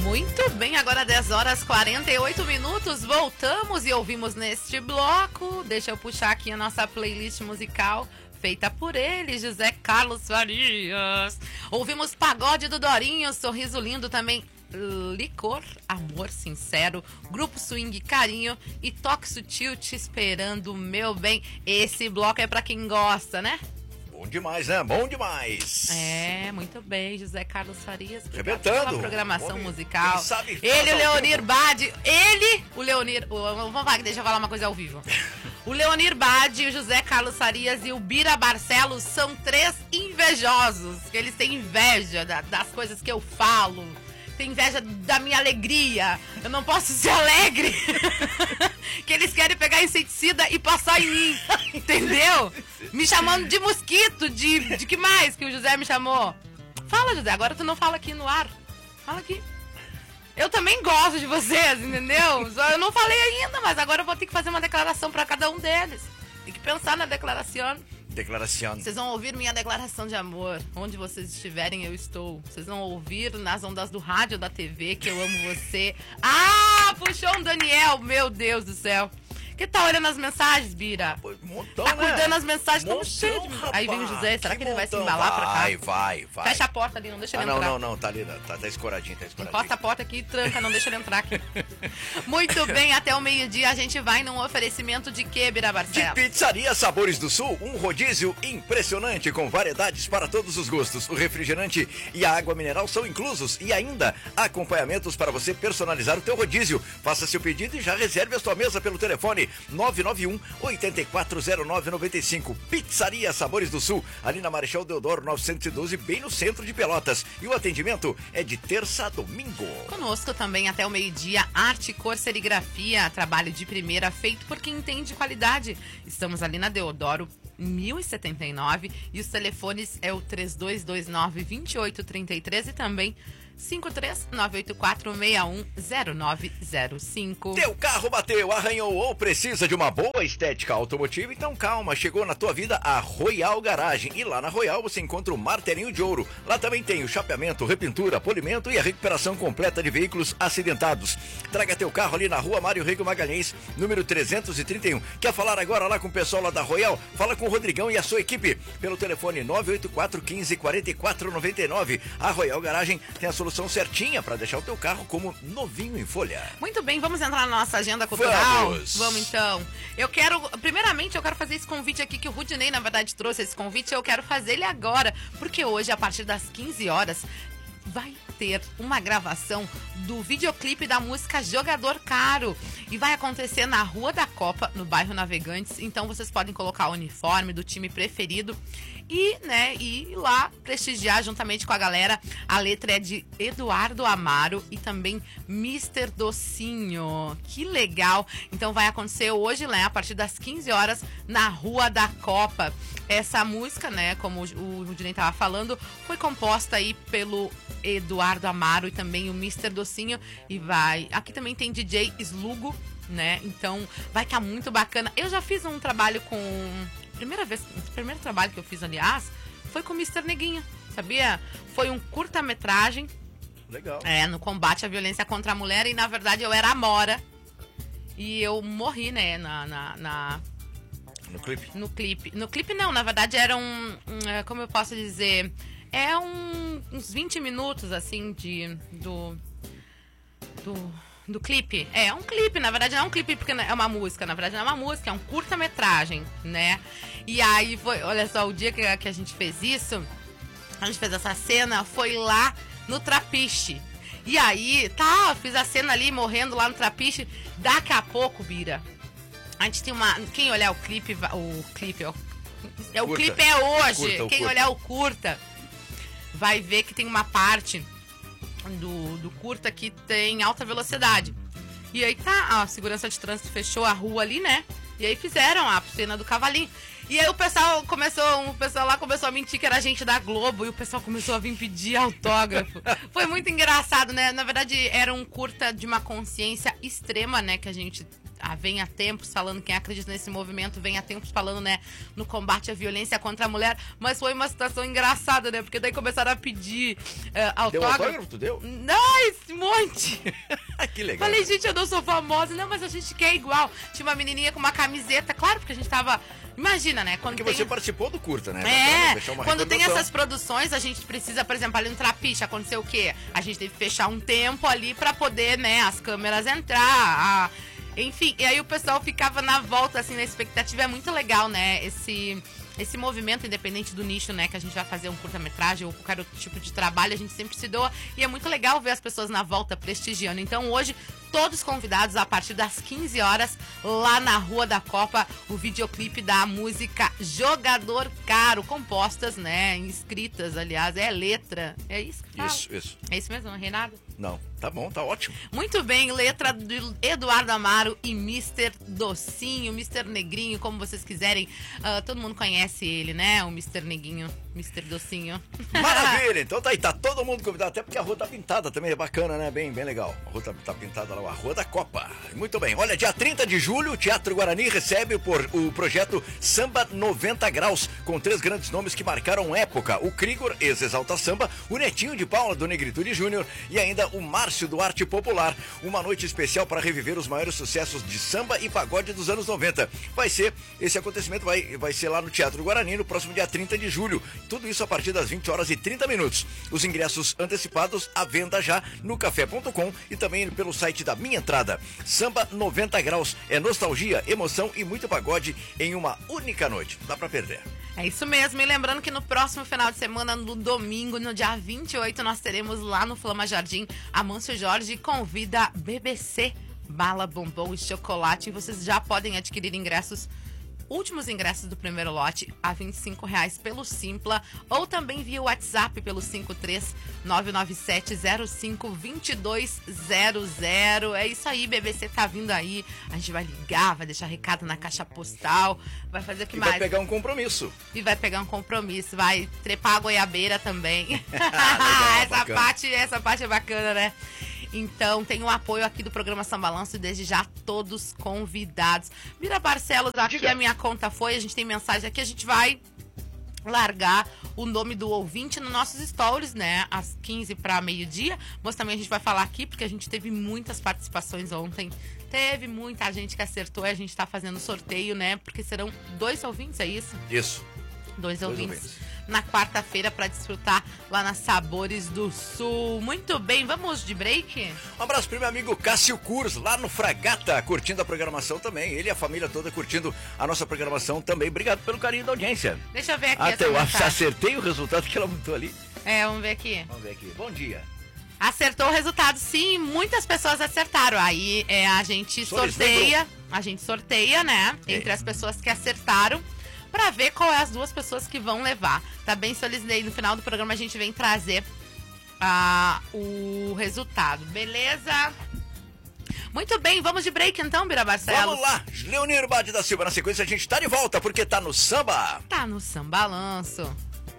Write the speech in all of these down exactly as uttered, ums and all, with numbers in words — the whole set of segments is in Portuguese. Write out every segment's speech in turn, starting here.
Muito bem, agora dez horas e quarenta e oito minutos, voltamos e ouvimos neste bloco, deixa eu puxar aqui a nossa playlist musical, feita por ele, José Carlos Farias. Ouvimos Pagode do Dorinho, Sorriso Lindo também, Licor, Amor Sincero, Grupo Swing, Carinho e Toque Sutil, Te Esperando, Meu Bem. Esse bloco é pra quem gosta, né? Bom demais, né? Bom demais. É, muito bem, José Carlos Farias. Arrebentando. Pela programação Homem, musical. Sabe, ele, o Leonir Bade, ele, o Leonir... O, vamos lá, deixa eu falar uma coisa ao vivo. O Leonir Bade, o José Carlos Farias e o Bira Barcelos são três invejosos. Que eles têm inveja da, das coisas que eu falo. Tem inveja da minha alegria. Eu não posso ser alegre. Que eles querem pegar inseticida e passar em mim. Entendeu? Me chamando de mosquito, de, de que mais que o José me chamou? Fala, José, agora tu não fala aqui no ar. Fala aqui. Eu também gosto de vocês, entendeu? Só eu não falei ainda, mas agora eu vou ter que fazer uma declaração pra cada um deles. Tem que pensar na declaração. Declaração. Vocês vão ouvir minha declaração de amor. Onde vocês estiverem, eu estou. Vocês vão ouvir nas ondas do rádio, da T V, que eu amo você. Ah, puxou um Daniel, meu Deus do céu. Que tá olhando as mensagens, Bira? Montão, tá cuidando né? as mensagens, tão Montão, cheio de... rapaz. Aí vem o José, será que, que ele vai se montão. embalar pra cá? Vai, vai, vai. Fecha a porta ali, não deixa ele ah, entrar. Não, não, não, tá ali, tá, tá escoradinho, tá escoradinho. Encosta a porta aqui e tranca, não deixa ele entrar aqui. Muito bem, até o meio-dia a gente vai num oferecimento de quê, Bira Barcelos? De Pizzaria Sabores do Sul, um rodízio impressionante com variedades para todos os gostos. O refrigerante e a água mineral são inclusos e ainda acompanhamentos para você personalizar o teu rodízio. Faça seu pedido e já reserve a sua mesa pelo telefone nove nove um, oito quatro zero nove nove cinco. Pizzaria Sabores do Sul, ali na Marechal Deodoro novecentos e doze, bem no centro de Pelotas. E o atendimento é de terça a domingo. Conosco também até o meio-dia, arte, cor, serigrafia, trabalho de primeira feito por quem entende qualidade. Estamos ali na Deodoro mil e setenta e nove e os telefones é o três dois dois nove, dois oito três três e também cinco três nove oito quatro, seis um zero nove zero cinco. Teu carro bateu, arranhou ou precisa de uma boa estética automotiva? Então calma, chegou na tua vida a Royal Garagem. E lá na Royal você encontra o martelinho de ouro. Lá também tem o chapeamento, repintura, polimento e a recuperação completa de veículos acidentados. Traga teu carro ali na rua Mário Rego Magalhães, número trezentos e trinta e um. Quer falar agora lá com o pessoal lá da Royal? Fala com o Rodrigão e a sua equipe pelo telefone nove oito quatro, um cinco, quatro quatro nove nove. A Royal Garagem tem a solução certinha para deixar o teu carro como novinho em folha. Muito bem, vamos entrar na nossa agenda cultural? Vamos! Vamos então. Eu quero, primeiramente eu quero fazer esse convite aqui que o Rudinei na verdade trouxe esse convite, eu quero fazer ele agora, porque hoje a partir das quinze horas vai ter uma gravação do videoclipe da música Jogador Caro e vai acontecer na Rua da Copa, no bairro Navegantes. Então vocês podem colocar o uniforme do time preferido e, né, e ir lá prestigiar juntamente com a galera. A letra é de Eduardo Amaro e também mister Docinho. Que legal! Então vai acontecer hoje, né, a partir das quinze horas na Rua da Copa. Essa música, né, como o Rudinei estava falando, foi composta aí pelo Eduardo Amaro e também o mister Docinho. E vai... Aqui também tem D J Slugo, né? Então vai estar muito bacana. Eu já fiz um trabalho com... Primeira vez... O primeiro trabalho que eu fiz, aliás, foi com o mister Neguinho, sabia? Foi um curta-metragem. Legal. É, no combate à violência contra a mulher. E, na verdade, eu era a Mora. E eu morri, né, na... na, na... No clipe? No clipe. No clipe não, na verdade era um, um como eu posso dizer, é um, uns vinte minutos, assim, de, do, do, do clipe. É, um clipe, na verdade não é um clipe porque é uma música, na verdade não é uma música, é um curta-metragem, né? E aí foi, olha só, o dia que, que a gente fez isso, a gente fez essa cena, foi lá no Trapiche. E aí, tá, fiz a cena ali, morrendo lá no Trapiche, daqui a pouco, Bira, a gente tem uma... Quem olhar o clipe... O clipe, ó, é, o clipe é hoje. Curta, Quem curta. olhar o curta vai ver que tem uma parte do, do curta que tem alta velocidade. E aí tá, a segurança de trânsito fechou a rua ali, né? E aí fizeram a cena do cavalinho. E aí o pessoal começou, o pessoal lá começou a mentir que era gente da Globo e o pessoal começou a vir pedir autógrafo. Foi muito engraçado, né? Na verdade, era um curta de uma consciência extrema, né? Que a gente a Vem há Tempos falando, quem acredita nesse movimento, Vem há Tempos falando, né, no combate à violência contra a mulher. Mas foi uma situação engraçada, né? Porque daí começaram a pedir uh, autógrafo. Deu autógrafo, tu deu? Não, esse monte! Que legal. Falei, gente, eu não sou famosa. Não, mas a gente quer igual. Tinha uma menininha com uma camiseta, claro, porque a gente tava... Imagina, né? Quando porque tem... você participou do curta, né? É, quando tem essas produções, a gente precisa, por exemplo, ali no Trapiche, aconteceu o quê? A gente teve que fechar um tempo ali pra poder, né, as câmeras entrar, a... enfim, e aí o pessoal ficava na volta, assim, na expectativa. É muito legal, né, esse... Esse movimento, independente do nicho, né, que a gente vai fazer um curta-metragem ou qualquer outro tipo de trabalho, a gente sempre se doa. E é muito legal ver as pessoas na volta prestigiando. Então, hoje, todos convidados a partir das quinze horas, lá na Rua da Copa, o videoclipe da música Jogador Caro, compostas, né, escritas, aliás, é letra. É isso que fala? Isso, isso. É isso mesmo, Reinaldo? Não, tá bom, tá ótimo. Muito bem, letra do Eduardo Amaro e mister Docinho, mister Negrinho, como vocês quiserem. Uh, todo mundo conhece ele, né? O mister Neguinho, mister Docinho. Maravilha, então tá aí, tá todo mundo convidado, até porque a rua tá pintada também, é bacana, né? Bem, bem legal. A rua tá, tá pintada lá, a Rua da Copa. Muito bem, olha, dia trinta de julho, o Teatro Guarani recebe o, por, o projeto Samba noventa Graus, com três grandes nomes que marcaram época: o Krigor, ex-Exalta Samba, o Netinho de Paula, do Negritude Júnior, e ainda o Márcio do Arte Popular. Uma noite especial para reviver os maiores sucessos de samba e pagode dos anos noventa. Vai ser, esse acontecimento vai, vai ser lá no Teatro Guarani no próximo dia trinta de julho. Tudo isso a partir das vinte horas e trinta minutos. Os ingressos antecipados à venda já no café ponto com e também pelo site da Minha Entrada. Samba noventa Graus é nostalgia, emoção e muito pagode em uma única noite. Não dá pra perder. É isso mesmo, e lembrando que no próximo final de semana, no domingo, no dia vinte e oito, nós teremos lá no Flama Jardim, Amâncio Jorge convida B B C, bala, bombom e chocolate, e vocês já podem adquirir ingressos, últimos ingressos do primeiro lote, a vinte e cinco reais pelo Simpla, ou também via WhatsApp pelo cinco três nove nove sete zero cinco dois dois zero zero. É isso aí, B B C tá vindo aí, a gente vai ligar, vai deixar recado na caixa postal, vai fazer o que e mais? vai pegar um compromisso. E vai pegar um compromisso, vai trepar a goiabeira também. Legal, essa, bacana. parte, essa parte é bacana, né? Então, tem o apoio aqui do programa São Balanço e desde já todos convidados. Mira Barcelos, aqui Diga. A minha conta foi, a gente tem mensagem aqui, a gente vai largar o nome do ouvinte nos nossos stories, né, às quinze para meio-dia, mas também a gente vai falar aqui, porque a gente teve muitas participações ontem, teve muita gente que acertou e a gente tá fazendo sorteio, né, porque serão dois ouvintes, é isso? Isso. Dois, Dois ouvintes. ouvintes. Na quarta-feira para desfrutar lá na Sabores do Sul. Muito bem, vamos de break? Um abraço pro meu amigo Cássio Curs, lá no Fragata, curtindo a programação também. Ele e a família toda curtindo a nossa programação também. Obrigado pelo carinho da audiência. Deixa eu ver aqui Até essa eu mensagem. acertei o resultado que ela botou ali. É, vamos ver aqui. Vamos ver aqui. Bom dia. Acertou o resultado, sim, muitas pessoas acertaram. Aí é, a gente Solis sorteia, lembrou. a gente sorteia, né, É. entre as pessoas que acertaram, pra ver qual é as duas pessoas que vão levar. Tá bem, Solisnei? No final do programa a gente vem trazer ah, o resultado, beleza? Muito bem, vamos de break então, Bira Barcelos? Vamos lá, Leonir Bade da Silva. Na sequência a gente tá de volta, porque tá no samba. Tá no Sambalanço.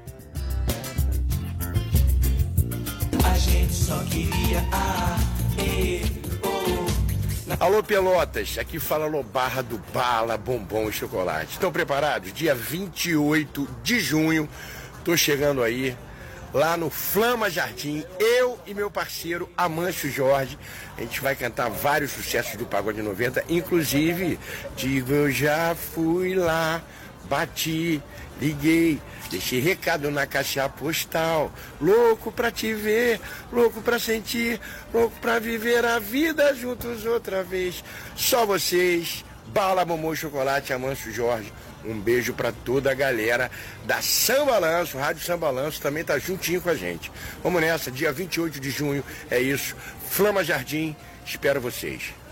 A gente só queria a e o. Alô Pelotas, aqui fala Lobarra do Bala, Bombom e Chocolate. Estão preparados? Dia vinte e oito de junho, tô chegando aí, lá no Flama Jardim, eu e meu parceiro Amâncio Jorge. A gente vai cantar vários sucessos do Pagode noventa, inclusive, digo eu já fui lá, bati, liguei, deixei recado na caixa postal. Louco pra te ver, louco pra sentir, louco pra viver a vida juntos outra vez. Só vocês, Bala, Bombom e Chocolate, Amâncio Jorge. Um beijo pra toda a galera da Sambalanço, Rádio Sambalanço também tá juntinho com a gente. Vamos nessa, dia vinte e oito de junho, é isso. Flama Jardim, espero vocês.